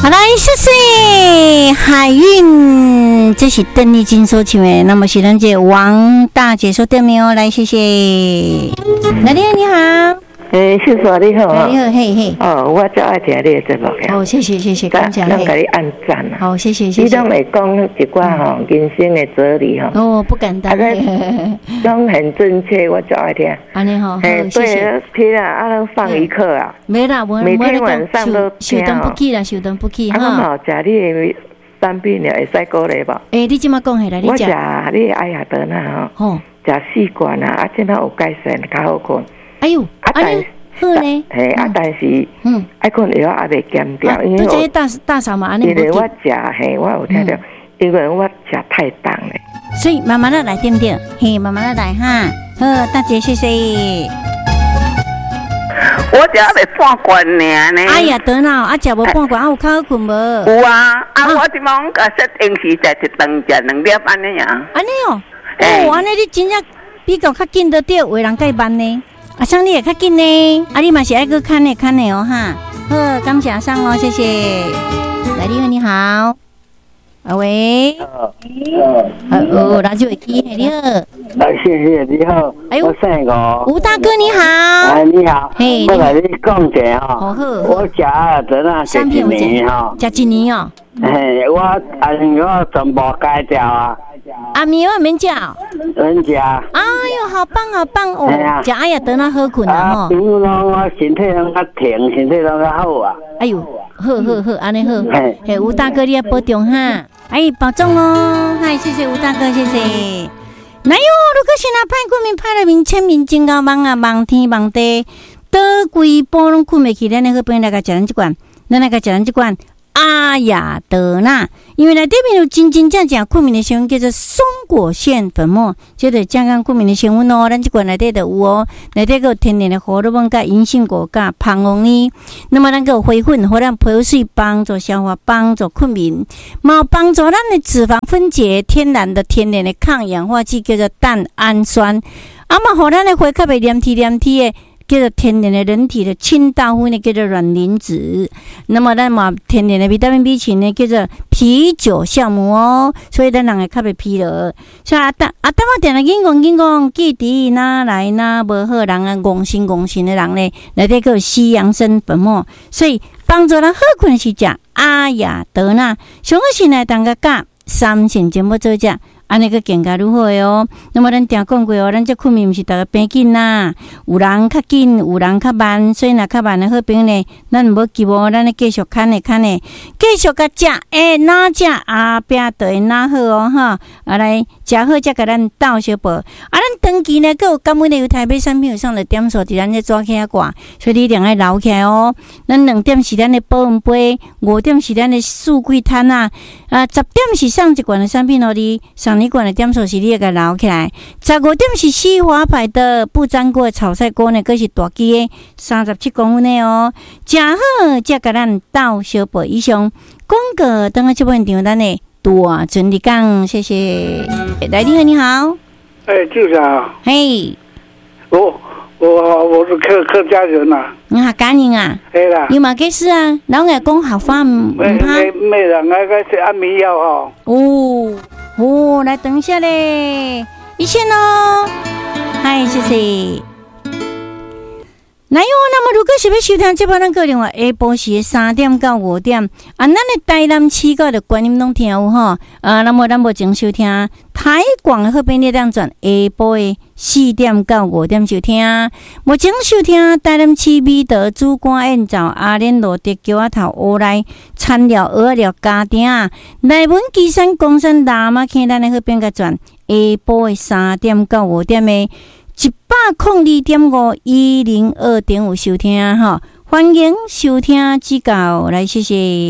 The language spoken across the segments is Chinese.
好来，谢谢海运，这是邓丽君所唱的。那么是咱这王大姐说对没有？来，谢谢。来电你好。 秀嫂你好， 你好，嘿嘿。 我最爱听你的节目。 哦，谢谢，感谢。 咱给你按赞啦。 好，谢谢。 你都会讲一寡人生的哲理哈。 哦，不敢当。 讲很正确，我最爱听。 安尼好，谢谢。 对啦，放一课啊。 没啦， 每天晚上都收灯不起啦，收灯不起哈。 我冇食你的产品了，会使鼓励无？ 你即马讲下来，你我食你艾雅德纳吼，食4罐啊，即摆有改善，较好困。 哎呦，安尼好呢。 但是爱困药也未减掉，因为我这大嫂嘛，安尼因为我食我有听到，因为我食太重了， 所以慢慢的来，对不对？嘿，慢慢的来哈。好，大姐，谢谢。 我食未半罐尔呢。 哎呀，得了，食无半罐，有较好困无？ 有啊，我即忙说定时食一顿，食2粒安尼啊。 安尼哦，安尼你真正比较较紧得到，有人介慢呢。上你也较紧呢，你嘛是爱去看的哦哈。好，感谢上哦，谢谢。来，你好，喂，radio会机，你好。 谢谢你好，我姓吴。 吴大哥你好。 你好。 嘿， 我来你讲者哈。 好。 我食啊，真啊，食1年哈。 食1年哦。 嘿，我全部戒掉啊。 苗啊免食。 免食。 哎呦，好棒哦！食哎呀，得那好困啊吼。 比如讲我身体拢较挺，身体拢较好啊。 哎呦，好，安尼好。嘿，吴大哥你要保重哈。保重哦。嗨，谢谢吴大哥，谢谢。哪有？如果是那派困眠派了面签面真高忙啊，忙天忙地，倒规波拢困袂起，咱来好朋友来个食咱这罐。阿雅德纳，因为内底面有真正困眠的成分叫做松果腺粉末，这个健康困眠的成分哦，咱这罐内底就有哦，内底有天然的荷尔蒙、银杏果、胖红呢。那么咱个灰粉，互咱皮肤水帮助消化，帮助困眠，嘛帮助咱的脂肪分解，天然的抗氧化剂叫做蛋氨酸，嘛互咱的血较袂黏的。叫做天然的人体的清道夫呢，叫做卵磷脂。那么咱嘛天然的维他命 B 群呢，叫做啤酒酵母哦，所以咱人会较袂疲劳。所以阿当我定来紧讲，记伫哪来哪无好人啊，戆心的人呢，内底个西洋参粉末，所以帮助咱好困的是食阿雅德纳。上好是来当个甲3成全部做食。安尼个更加如何哦？那么咱定讲过哦，咱这困眠毋是大家平紧啦，有人较紧，有人较慢，所以若较慢的好朋友呢，咱无急哦，咱继续看的，继续甲食，哪食后壁就会哪好哦哈！来食好才甲咱倒小宝，咱长期呢，佮有感恩的有台北产品有上的点数伫咱这抓起来挂，所以你一定要留起来哦。咱2点是咱的保温杯，5点是咱的素桂摊10点是上一罐的产品哦，你罐的点数是你要给留起来，15点是西华牌的不粘锅炒菜锅呢，佫是大支的37公分的哦，食好才甲咱倒小杯以上。广告等下这部场咱的大顺利讲，谢谢。来，你好。 就是啊。 嘿。 我是客家人呐。 客家人啊？ 对啦。 你嘛计是啊？老外讲好话唔怕。 没人那个是安眠药哦。 来等一下嘞，一线哦。嗨，谢谢。那么如果是要收听这部咱个人话，下晡时3点到5点，咱的台南市个的观音拢听有吼。那么咱目前收听台广的好朋友当转下晡的4点到5点收听。目前收听台南市美德主管宴造阿莲路的桥仔头乌来餐料蚵仔料家庭，内文基山公山大马坑咱的好朋友转下晡的3点到5点的。102.51025收听哈，欢迎收听指教，来谢谢。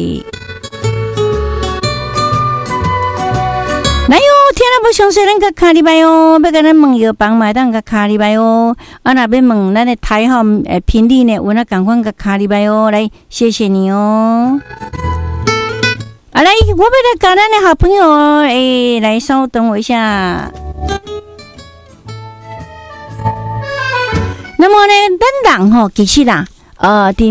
来哟，听了不详细，咱个卡礼拜哦，要甲咱问药房买当个卡礼拜哦。若要问咱的台号频率呢，有那赶快个卡礼拜哦，来谢谢你哦。来，我要来教咱的好朋友来稍等我一下。那么呢，咱人其实啦，伫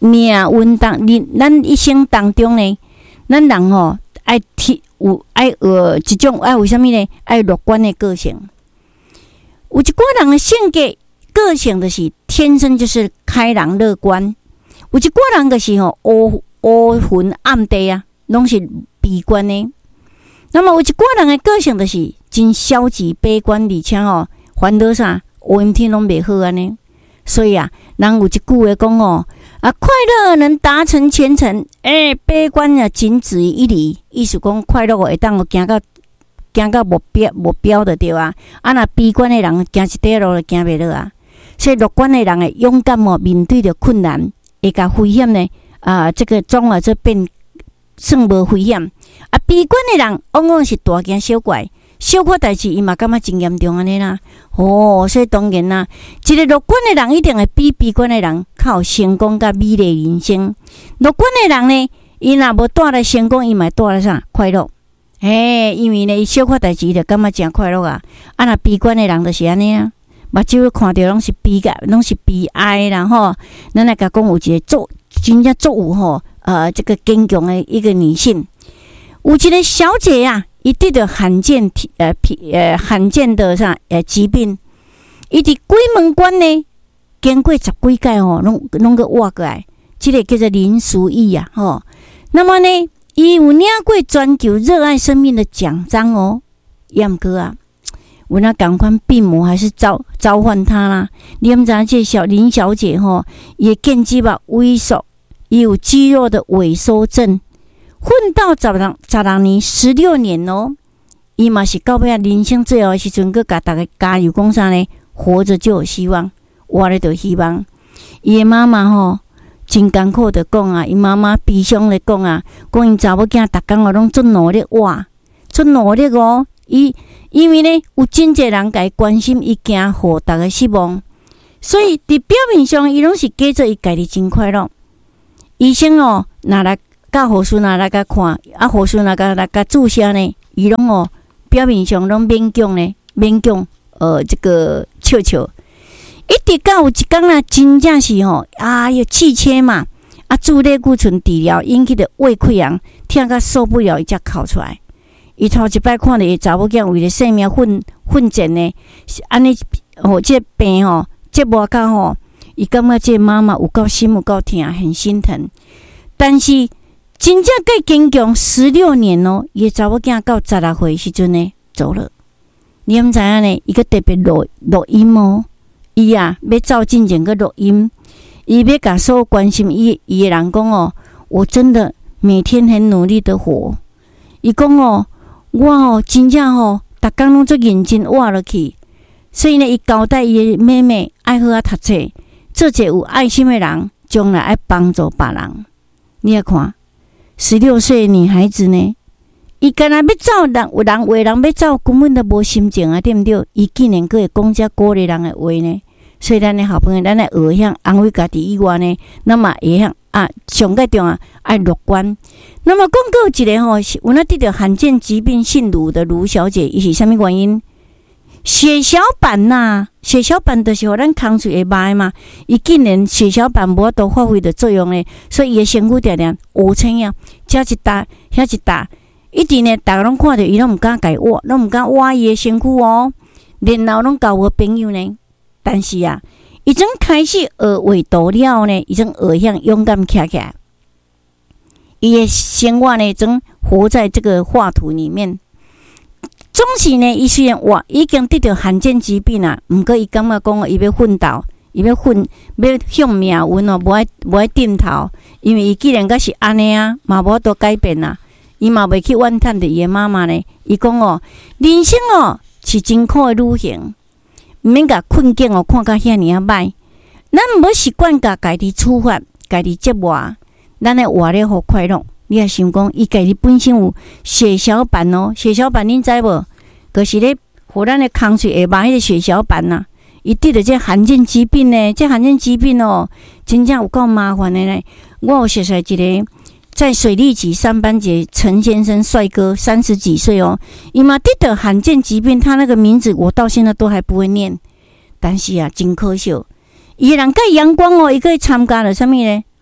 命运咱一生当中呢，咱人吼爱有一种为什么呢？爱乐观的个性。有一寡人的性格个性就是天生就是开朗乐观，有一寡人就是乌云暗地啊，拢是悲观的。那么有一寡人的个性就是真消极悲观，而且烦恼啥乌阴天拢袂好安尼。所以啊，人有一句话讲快乐能达成前程，悲观啊仅止于一里。意思讲快乐会当行到目标就对啊。若悲观的人行一条路就行袂落啊。所以乐观的人会勇敢面对着困难，会甲危险呢这个总这变算无危险。悲观的人往往是大惊小怪。小可代志，伊嘛感觉真严重安尼啦。所以当然啦，一个乐观的人一定会比悲观的人较有成功甲美丽人生。乐观的人呢，伊若无带来成功，伊嘛带来啥快乐？因为呢，伊小可代志就感觉真快乐啊。若悲观的人就是安尼啊，目睭看到拢是悲哀啦吼。咱来甲讲有一个真正足有这个坚强的一个女性，有一个小姐呀。伊得着罕见的啥疾病，伊伫鬼门关呢，经过10几届拢个活过来，这个叫做林淑仪啊那么呢，伊有领过全球热爱生命的奖章也毋过啊，有那赶快病魔还是召唤他啦。你毋知影这林小姐伊肩肌萎缩，伊有肌肉的萎缩症。混到16年16年伊嘛是到尾人生最后的时阵，佮甲大家加油讲啥呢？活着就有希望，活咧就有希望。伊的妈妈真艰苦的讲啊，伊妈妈悲伤的讲啊，讲伊查某囝逐工拢做努力做努力因为呢有真侪人甲伊关心，伊惊互大家失望，所以伫表面上伊拢是假做伊家己真快乐。医生若来甲护士来甲看，护士来甲注射呢，伊拢表面上拢勉强这个笑，一直到有一天啊，真正是气切嘛，注类固醇治疗引起的胃溃疡，疼甲受不了，伊才哭出来。伊头一摆看到伊查某囝为了性命奋战呢，安尼这病折磨到伊感觉这妈妈有够心有够疼，很心疼，但是。真正够坚强16年伊查某囝到16岁时阵呢走了。你毋知影呢？伊个特别录音伊要走进前个录音，伊要甲所有关心伊的人讲我真的每天很努力的活。伊讲我真正逐工拢做认真活落去。所以呢，伊交代伊的妹妹爱好读册，做一个有爱心的人，将来爱帮助别人。你来看。16岁的女孩子呢，伊干那要走，有人为人要走，根本都无心情啊，对不对？伊竟然佫会讲遮鼓励人的话呢，所以咱的好朋友，咱来学向安慰家己以外呢，那么会向上个重要爱乐观。那么讲过一个有那得着罕见疾病姓卢的卢小姐，伊是啥物原因？血小板血小板就是互咱空喙会歹嘛，伊竟然血小板无法度发挥的作用咧，所以伊的身躯常常乌青呀，遮一搭遐一搭，一直呢，大家拢看到伊拢毋敢家挖，拢毋敢挖伊的身躯然后拢交无朋友呢。但是伊真开始学画图了呢，伊真学向勇敢起来，伊的生活呢，真活在这个画图里面。总是呢，伊虽然已经得到罕见疾病毋过伊感觉讲伊要奋斗，伊要向命运无爱点头，因为伊既然是安尼嘛无法度改变伊嘛袂去怨叹着伊的妈妈呢。伊讲人生是真苦的旅行，毋免甲困境看甲遐尔歹。咱无习惯甲家己处罚，家己折磨，咱的活了好快乐。你也想讲，伊家己本身有血小板血小板恁知无？就是咧，互咱的空喙会歹迄个血小板伊得着这罕见疾病呢，这罕见疾病真正有够麻烦的呢。我有熟悉一个在水利局上班的陈先生，帅哥，30几岁伊嘛得着罕见疾病，他那个名字我到现在都还不会念，但是真可惜，伊人介阳光伊可以参加了什么呢？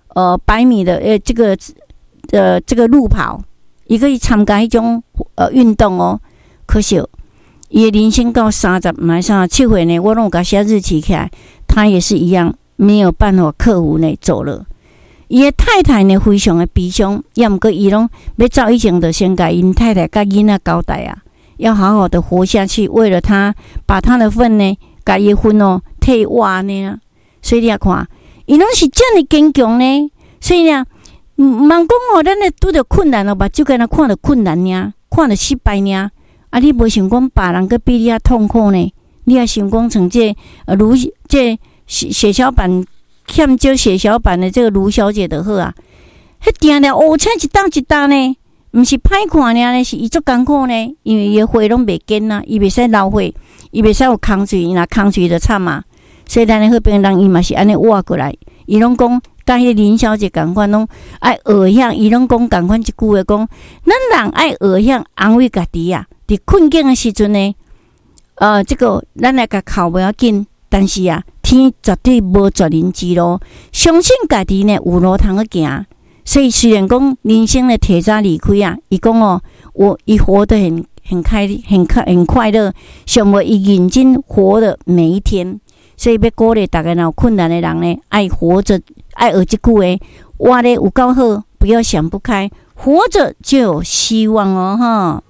100米的这个路跑，伊可以参加一种运动哦。可是伊的人生到37岁呢，我拢甲写日期起来，他也是一样没有办法克服呢走了。伊的太太呢非常的悲伤，也毋过伊拢要走以前就先甲因太太甲囡仔交代啊，要好好的活下去，为了他把他的份呢，甲伊份替换呢。所以你看，伊拢是这么坚强呢。所以呢，茫讲咱咧拄着困难目睭敢若看着困难尔，看着失败尔。啊，你无想讲别人个比你痛苦呢？你也想讲像这血小板欠少血小板的这个卢小姐就好啊。迄定定乌青一搭一搭呢，毋是歹看尔呢，是伊足艰苦呢。因为伊的血拢袂紧啊，伊袂使流血，伊袂使有空嘴，若空嘴就惨啊。所以咱的好朋友人伊嘛是安尼活过来，伊拢讲。甲迄林小姐共款，拢爱学晓，伊拢讲共款一句话，讲咱人爱学晓安慰家己啊。伫困境的时阵呢，这个咱来甲哭不要紧，但是啊，天绝对无绝人之路，相信家己呢有路通去行。所以虽然讲人生的提早离开啊，伊讲伊活得很快乐，想要伊认真活的每一天。所以要鼓励大家有困难的人呢，爱活着，爱学这句话，活得有够好，不要想不开，活着就有希望哦，哈。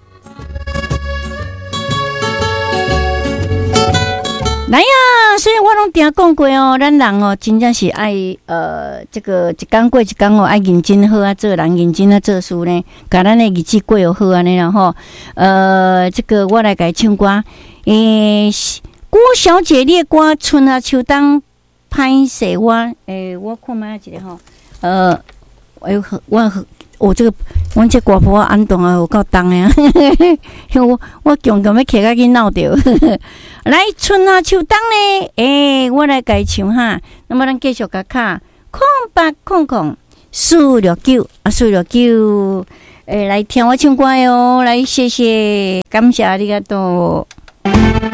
来呀，所以我拢定讲过哦，咱人真正是爱这个一天过一天爱认真好啊，做人认真啊做事呢，甲咱的日子过又好安尼啦吼。这个我来改唱歌，郭小姐列歌春夏秋冬歹势我看卖一个吼，我这个阮这歌谱安动啊有够重的啊，我强要骑甲去闹着。来春夏秋冬呢，我来改唱哈。那么咱继续甲卡0800469啊469，来听我唱歌哟，来谢谢，感谢ありがとう。